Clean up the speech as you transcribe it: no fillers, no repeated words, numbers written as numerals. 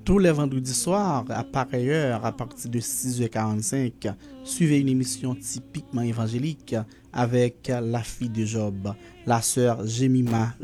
Tous les vendredis soirs, à pareille heure, à partir de 6h45, suivez une émission typiquement évangélique avec la fille de Job, la sœur Jemima